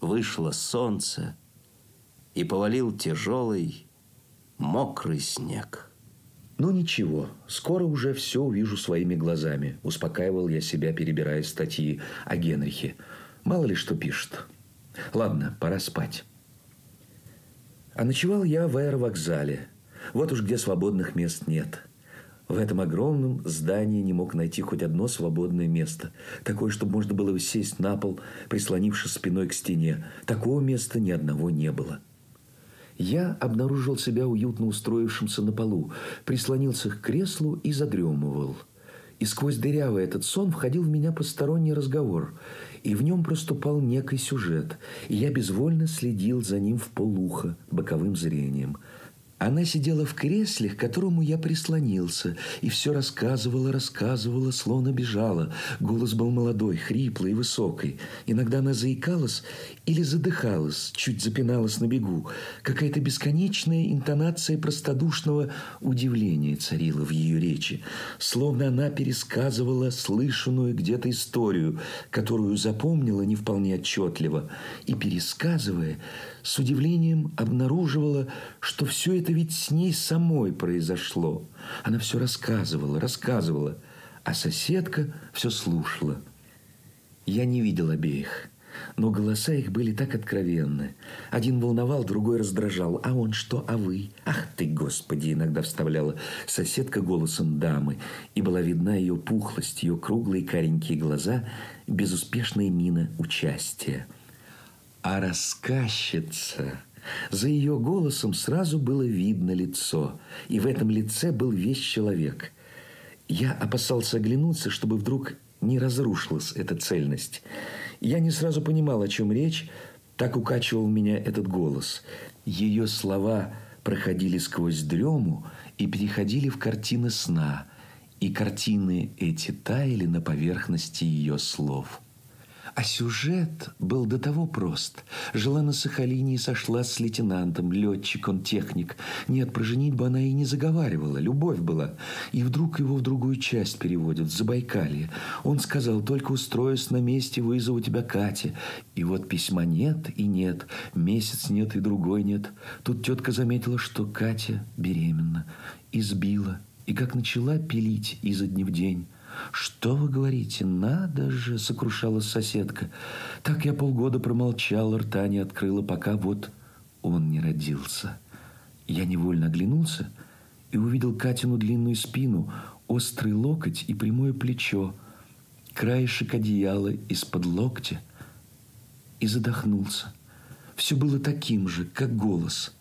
вышло солнце, и повалил тяжелый, мокрый снег. Ну ничего, скоро уже все увижу своими глазами, успокаивал я себя, перебирая статьи о Генрихе. Мало ли что пишет. Ладно, пора спать. А ночевал я в аэровокзале. Вот уж где свободных мест нет. В этом огромном здании не мог найти хоть одно свободное место. Такое, чтобы можно было сесть на пол, прислонившись спиной к стене. Такого места ни одного не было. Я обнаружил себя уютно устроившимся на полу, прислонился к креслу и задремывал. И сквозь дырявый этот сон входил в меня посторонний разговор, и в нем проступал некий сюжет, и я безвольно следил за ним вполуха, боковым зрением. Она сидела в кресле, к которому я прислонился, и все рассказывала, словно бежала. Голос был молодой, хриплый и высокий. Иногда она заикалась или задыхалась, чуть запиналась на бегу. Какая-то бесконечная интонация простодушного удивления царила в ее речи. Словно она пересказывала слышанную где-то историю, которую запомнила не вполне отчетливо. И, пересказывая, с удивлением обнаруживала, что все это ведь с ней самой произошло. Она все рассказывала, а соседка все слушала. Я не видел обеих, но голоса их были так откровенны. Один волновал, другой раздражал. «А он что, а вы? Ах ты, Господи!» иногда вставляла соседка голосом дамы, и была видна ее пухлость, ее круглые каренькие глаза, безуспешная мина участия. А рассказчица... За ее голосом сразу было видно лицо, и в этом лице был весь человек. Я опасался оглянуться, чтобы вдруг не разрушилась эта цельность. Я не сразу понимал, о чем речь, так укачивал меня этот голос. Ее слова проходили сквозь дрему и переходили в картины сна, и картины эти таяли на поверхности ее слов. А сюжет был до того прост. Жила на Сахалине и сошлась с лейтенантом, летчик, он техник. Нет, про женитьбу она и не заговаривала, любовь была. И вдруг его в другую часть переводят, в Забайкалье. Он сказал: только устроюсь на месте, вызову тебя Катя. И вот письма нет и нет, месяц нет и другой нет. Тут тетка заметила, что Катя беременна, избила. И как начала пилить изо дня в день. «Что вы говорите? Надо же!» – сокрушалась соседка. Так я полгода промолчала, рта не открыла, пока вот он не родился. Я невольно оглянулся и увидел Катину длинную спину, острый локоть и прямое плечо, краешек одеяла из-под локтя, и задохнулся. Все было таким же, как голос.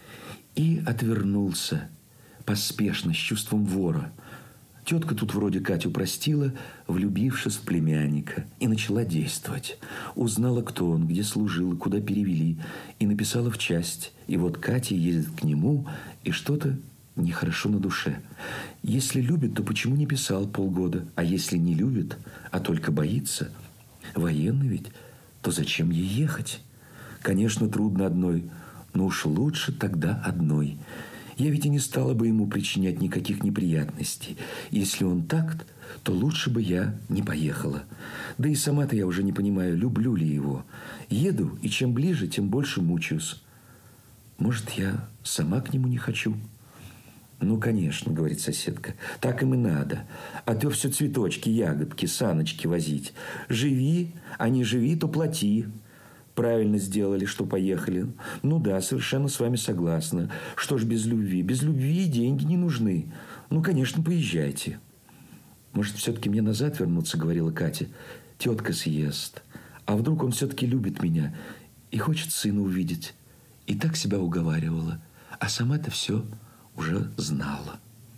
И отвернулся поспешно, с чувством вора. Тетка тут вроде Катю простила, влюбившись в племянника, и начала действовать. Узнала, кто он, где служил, и куда перевели, и написала в часть. И вот Катя едет к нему, и что-то нехорошо на душе. Если любит, то почему не писал полгода? А если не любит, а только боится, военный ведь, то зачем ей ехать? Конечно, трудно одной, но уж лучше тогда одной. Я ведь и не стала бы ему причинять никаких неприятностей. Если он так, то лучше бы я не поехала. Да и сама-то я уже не понимаю, люблю ли его. Еду, и чем ближе, тем больше мучаюсь. Может, я сама к нему не хочу? «Ну, конечно, — говорит соседка, — так им и надо. А то все цветочки, ягодки, саночки возить. Живи, а не живи, то плати». Правильно сделали, что поехали. Ну да, совершенно с вами согласна. Что ж без любви? Без любви деньги не нужны. Ну, конечно, поезжайте. Может, все-таки мне назад вернуться, говорила Катя. Тетка съест. А вдруг он все-таки любит меня и хочет сына увидеть. И так себя уговаривала. А сама-то все уже знала.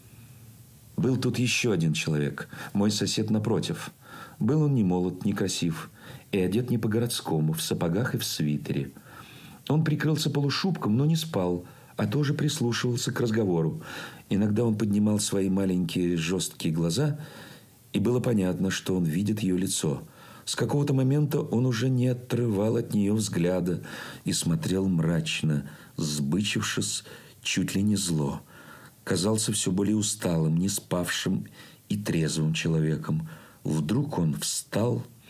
Был тут еще один человек, мой сосед напротив. Был он не молод, не красив, и одет не по-городскому, в сапогах и в свитере. Он прикрылся полушубком, но не спал, а тоже прислушивался к разговору. Иногда он поднимал свои маленькие жесткие глаза, и было понятно, что он видит ее лицо. С какого-то момента он уже не отрывал от нее взгляда и смотрел мрачно, сбычившись, чуть ли не зло. Казался все более усталым, не спавшим и трезвым человеком. Вдруг он встал,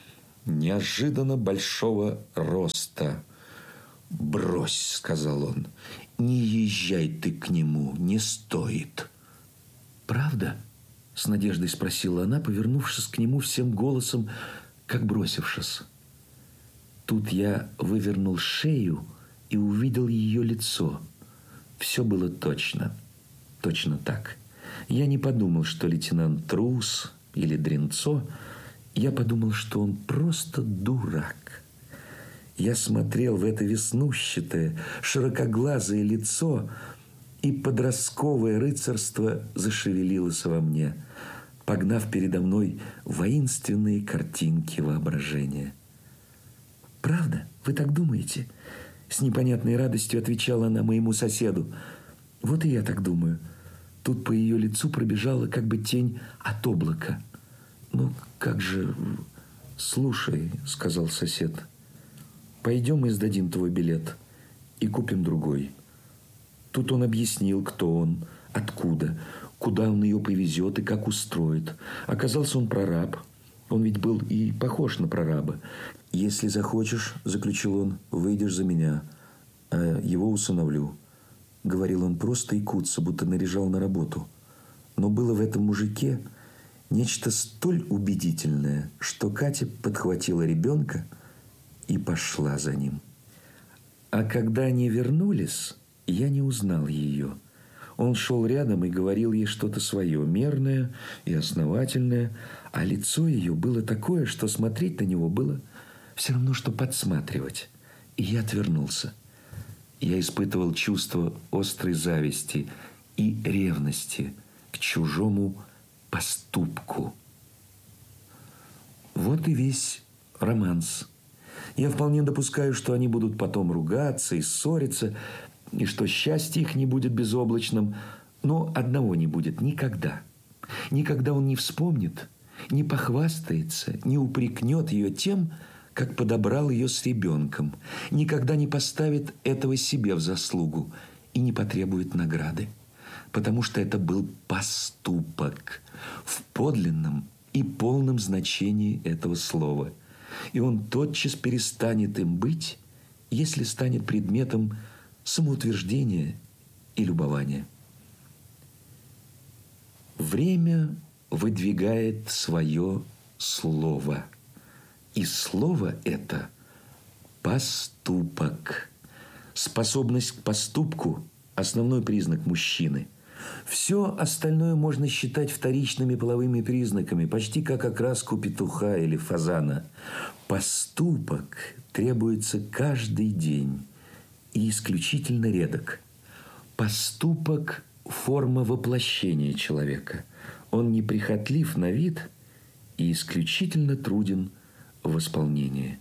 неожиданно большого роста. «Брось», – сказал он, – «не езжай ты к нему, не стоит». «Правда?» – с надеждой спросила она, повернувшись к нему всем голосом, как бросившись. Тут я вывернул шею и увидел ее лицо. Все было точно так. Я не подумал, что лейтенант трус или дрянцо. Я подумал, что он просто дурак. Я смотрел в это веснущатое, широкоглазое лицо, и подростковое рыцарство зашевелилось во мне, погнав передо мной воинственные картинки воображения. «Правда? Вы так думаете?» С непонятной радостью отвечала она моему соседу. «Вот и я так думаю». Тут по ее лицу пробежала как бы тень от облака. «Ну, как же...» «Слушай», — сказал сосед, — «пойдем и сдадим твой билет и купим другой». Тут он объяснил, кто он, откуда, куда он ее повезет и как устроит. Оказался он прораб. Он ведь был и похож на прораба. «Если захочешь, — заключил он, — выйдешь за меня, а его усыновлю». Говорил он просто и куца, будто наряжал на работу. Но было в этом мужике нечто столь убедительное, что Катя подхватила ребенка и пошла за ним. А когда они вернулись, я не узнал ее. Он шел рядом и говорил ей что-то свое, мерное и основательное, а лицо ее было такое, что смотреть на него было все равно, что подсматривать. И я отвернулся. Я испытывал чувство острой зависти и ревности к чужому поступку. Вот и весь романс. Я вполне допускаю, что они будут потом ругаться и ссориться, и что счастье их не будет безоблачным, но одного не будет никогда. Никогда он не вспомнит, не похвастается, не упрекнет ее тем, как подобрал ее с ребенком, никогда не поставит этого себе в заслугу и не потребует награды, потому что это был поступок в подлинном и полном значении этого слова. И он тотчас перестанет им быть, если станет предметом самоутверждения и любования. Время выдвигает свое слово. И слово это – поступок. Способность к поступку – основной признак мужчины. Все остальное можно считать вторичными половыми признаками, почти как окраску петуха или фазана. Поступок требуется каждый день и исключительно редок. Поступок – форма воплощения человека. Он неприхотлив на вид и исключительно труден в исполнении.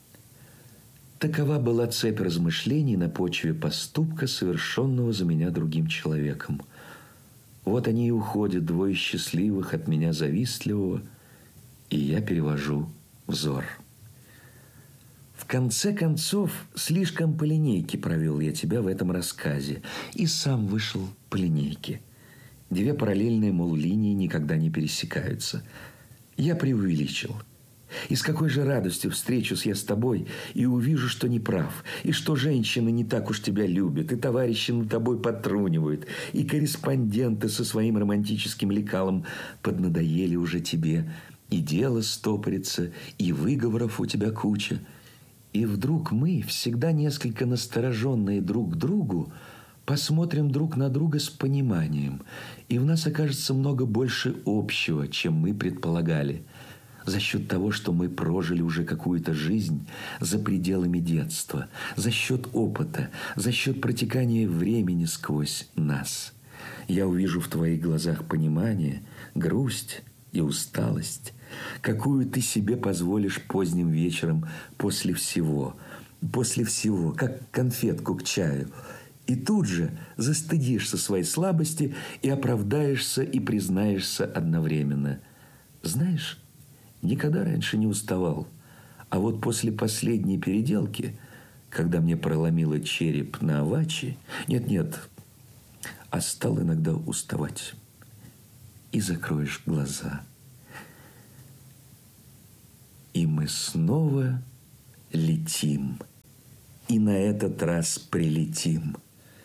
Такова была цепь размышлений на почве поступка, совершенного за меня другим человеком. Вот они и уходят, двое счастливых, от меня завистливого, и я перевожу взор. В конце концов, слишком по линейке провел я тебя в этом рассказе, и сам вышел по линейке. Две параллельные, мол, линии никогда не пересекаются. Я преувеличил. И с какой же радостью встречусь я с тобой и увижу, что не прав, и что женщины не так уж тебя любят, и товарищи над тобой подтрунивают, и корреспонденты со своим романтическим лекалом поднадоели уже тебе, и дело стопорится, и выговоров у тебя куча. И вдруг мы, всегда несколько настороженные друг к другу, посмотрим друг на друга с пониманием, и в нас окажется много больше общего, чем мы предполагали, за счет того, что мы прожили уже какую-то жизнь за пределами детства, за счет опыта, за счет протекания времени сквозь нас. Я увижу в твоих глазах понимание, грусть и усталость, какую ты себе позволишь поздним вечером после всего, как конфетку к чаю. И тут же застыдишься своей слабости и оправдаешься и признаешься одновременно. Знаешь, никогда раньше не уставал. А вот после последней переделки, когда мне проломило череп на Авачи, а стал иногда уставать. И закроешь глаза. И мы снова летим. И на этот раз прилетим.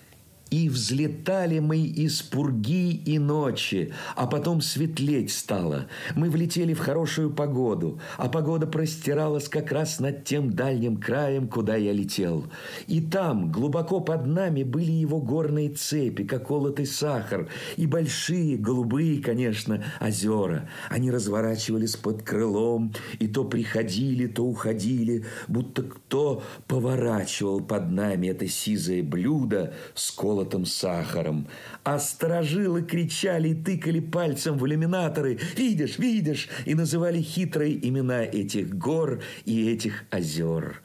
И взлетали мы из пурги и ночи, а потом светлеть стало. Мы влетели в хорошую погоду, а погода простиралась как раз над тем дальним краем, куда я летел. И там, глубоко под нами, были его горные цепи, как колотый сахар, и большие, голубые, конечно, озера. Они разворачивались под крылом, и то приходили, то уходили, будто кто поворачивал под нами это сизое блюдо с колотым сахаром. А старожилы кричали и тыкали пальцем в иллюминаторы: «Видишь, видишь!» и называли хитрые имена этих гор и этих озер.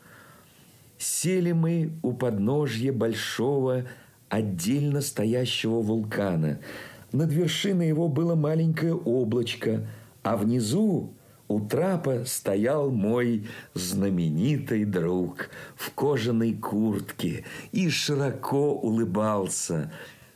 Сели мы у подножья большого, отдельно стоящего вулкана. Над вершиной его было маленькое облачко, а внизу у трапа стоял мой знаменитый друг в кожаной куртке и широко улыбался.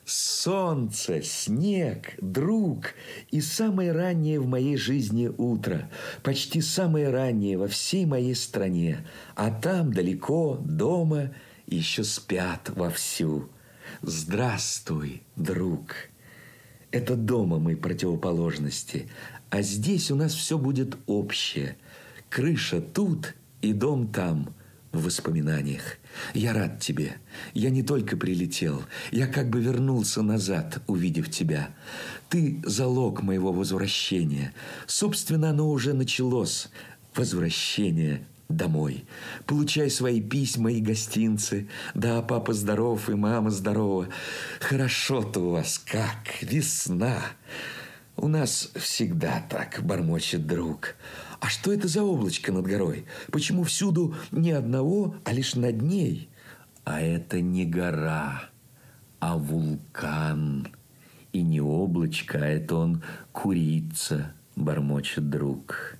Солнце, снег, друг и самое раннее в моей жизни утро, почти самое раннее во всей моей стране, а там далеко, дома, еще спят вовсю. Здравствуй, друг. Это дома мы противоположности, а здесь у нас все будет общее. Крыша тут и дом там, в воспоминаниях. Я рад тебе. Я не только прилетел, я как бы вернулся назад, увидев тебя. Ты залог моего возвращения. Собственно, оно уже началось. Возвращение домой. Получай свои письма и гостинцы. Да, папа здоров и мама здорова. Хорошо-то у вас как, весна. У нас всегда так, бормочет друг. А что это за облачко над горой? Почему всюду не одного, а лишь над ней? А это не гора, а вулкан. И не облачко, а это он курица, бормочет друг.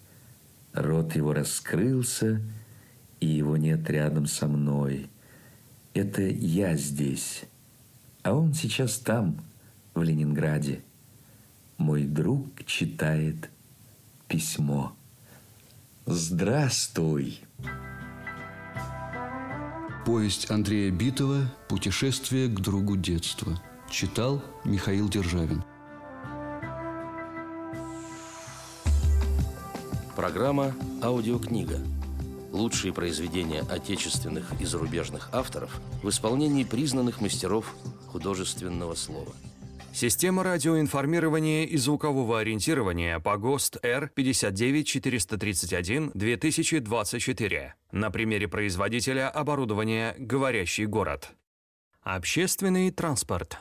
Рот его раскрылся, и его нет рядом со мной. Это я здесь, а он сейчас там, в Ленинграде. Мой друг читает письмо. Здравствуй. Повесть Андрея Битова «Путешествие к другу детства». Читал Михаил Державин. Программа «Аудиокнига». Лучшие произведения отечественных и зарубежных авторов в исполнении признанных мастеров художественного слова. Система радиоинформирования и звукового ориентирования по ГОСТ R59431-2024. На примере производителя оборудования «Говорящий город». Общественный транспорт.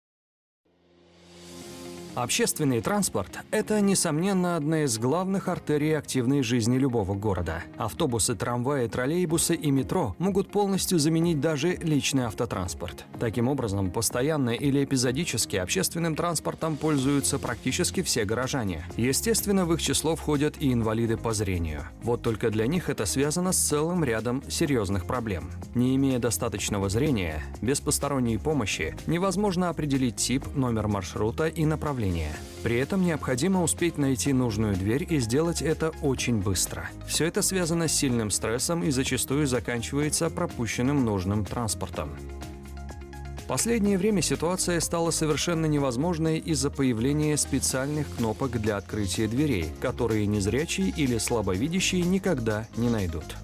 Общественный транспорт – это, несомненно, одна из главных артерий активной жизни любого города. Автобусы, трамваи, троллейбусы и метро могут полностью заменить даже личный автотранспорт. Таким образом, постоянно или эпизодически общественным транспортом пользуются практически все горожане. Естественно, в их число входят и инвалиды по зрению. Вот только для них это связано с целым рядом серьезных проблем. Не имея достаточного зрения, без посторонней помощи невозможно определить тип, номер маршрута и направление. При этом необходимо успеть найти нужную дверь и сделать это очень быстро. Все это связано с сильным стрессом и зачастую заканчивается пропущенным нужным транспортом. В последнее время ситуация стала совершенно невозможной из-за появления специальных кнопок для открытия дверей, которые незрячие или слабовидящие никогда не найдут.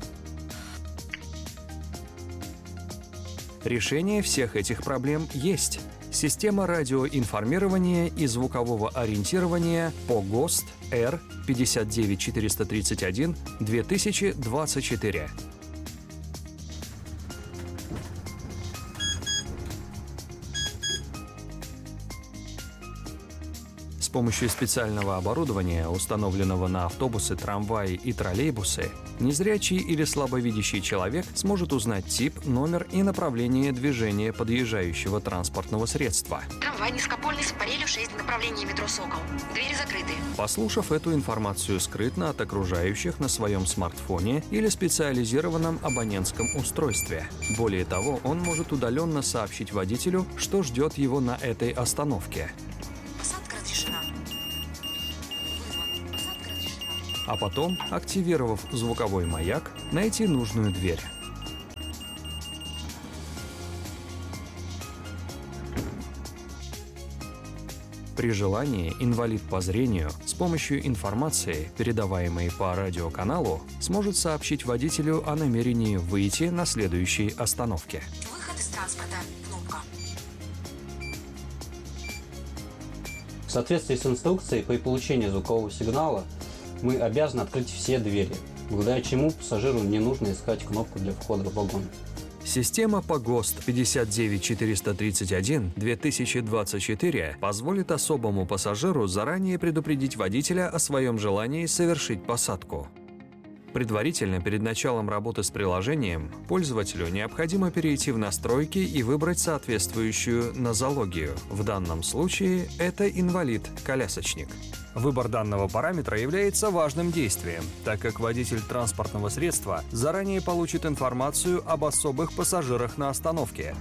Решение всех этих проблем есть. Система радиоинформирования и звукового ориентирования по ГОСТ R59431-2024. С помощью специального оборудования, установленного на автобусы, трамваи и троллейбусы, незрячий или слабовидящий человек сможет узнать тип, номер и направление движения подъезжающего транспортного средства. Трамвай низкопольный с парелью 6 в направлении метро «Сокол». Двери закрыты. Послушав эту информацию скрытно от окружающих на своем смартфоне или специализированном абонентском устройстве. Более того, он может удаленно сообщить водителю, что ждет его на этой остановке. Посадка разрешена. а потом, активировав звуковой маяк, найти нужную дверь. При желании инвалид по зрению с помощью информации, передаваемой по радиоканалу, сможет сообщить водителю о намерении выйти на следующей остановке. Выход из транспорта. Кнопка. В соответствии с инструкцией, при получении звукового сигнала мы обязаны открыть все двери, благодаря чему пассажиру не нужно искать кнопку для входа в вагон. Система по ГОСТ 59401-2024 позволит особому пассажиру заранее предупредить водителя о своем желании совершить посадку. Предварительно, перед началом работы с приложением, пользователю необходимо перейти в настройки и выбрать соответствующую нозологию. В данном случае это инвалид-колясочник. Выбор данного параметра является важным действием, так как водитель транспортного средства заранее получит информацию об особых пассажирах на остановке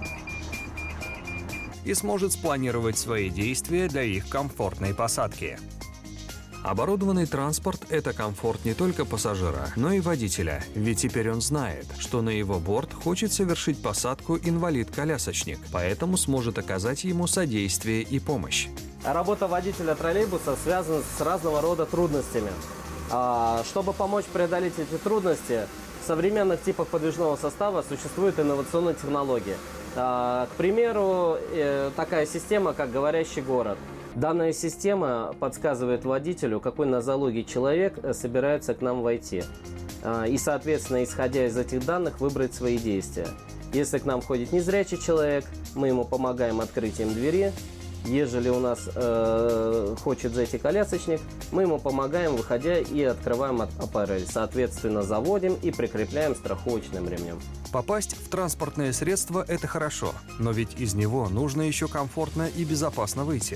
и сможет спланировать свои действия для их комфортной посадки. Оборудованный транспорт – это комфорт не только пассажира, но и водителя, ведь теперь он знает, что на его борт хочет совершить посадку инвалид-колясочник, поэтому сможет оказать ему содействие и помощь. Работа водителя троллейбуса связана с разного рода трудностями. Чтобы помочь преодолеть эти трудности, в современных типах подвижного состава существуют инновационные технологии. К примеру, такая система, как «Говорящий город». Данная система подсказывает водителю, какой нозологии человек собирается к нам войти. И, соответственно, исходя из этих данных, выбрать свои действия. Если к нам входит незрячий человек, мы ему помогаем открытием двери. Ежели у нас хочет зайти колясочник, мы ему помогаем, выходя, и открываем аппарель. Соответственно, заводим и прикрепляем страховочным ремнем. Попасть в транспортное средство – это хорошо, но ведь из него нужно еще комфортно и безопасно выйти.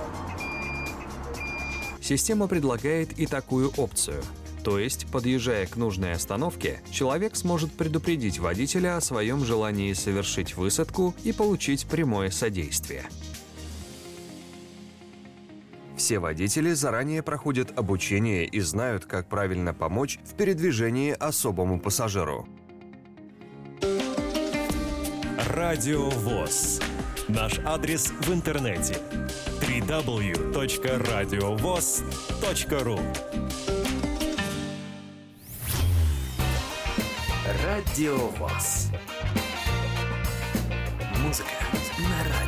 Система предлагает и такую опцию. То есть, подъезжая к нужной остановке, человек сможет предупредить водителя о своем желании совершить высадку и получить прямое содействие. Все водители заранее проходят обучение и знают, как правильно помочь в передвижении особому пассажиру. Радио ВОС. Наш адрес в интернете www.radiovoz.ru. Радио ВОС. Музыка на радио.